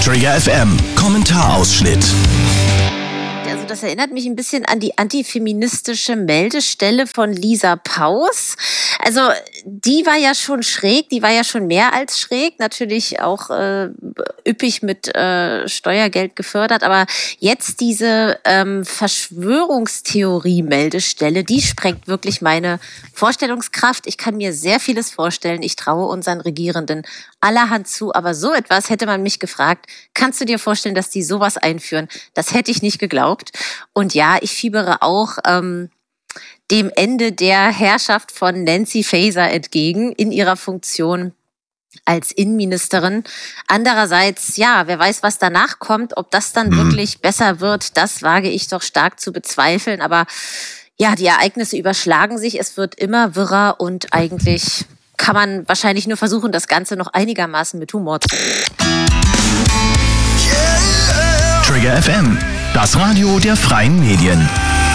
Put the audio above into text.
Trigger FM Kommentarausschnitt. Also das erinnert mich ein bisschen an die antifeministische Meldestelle von Lisa Paus. Also die war ja schon schräg, die war ja schon mehr als schräg, natürlich auch üppig mit Steuergeld gefördert, aber jetzt diese Verschwörungstheorie-Meldestelle, die sprengt wirklich meine Vorstellungskraft. Ich kann mir sehr vieles vorstellen, ich traue unseren Regierenden allerhand zu, aber so etwas hätte man mich gefragt, kannst du dir vorstellen, dass die sowas einführen? Das hätte ich nicht geglaubt. Und ja, ich fiebere auch dem Ende der Herrschaft von Nancy Faeser entgegen in ihrer Funktion als Innenministerin. Andererseits, ja, wer weiß, was danach kommt, ob das dann wirklich besser wird, das wage ich doch stark zu bezweifeln. Aber ja, die Ereignisse überschlagen sich, es wird immer wirrer und eigentlich kann man wahrscheinlich nur versuchen, das Ganze noch einigermaßen mit Humor zu nehmen. Trigger FM, das Radio der freien Medien.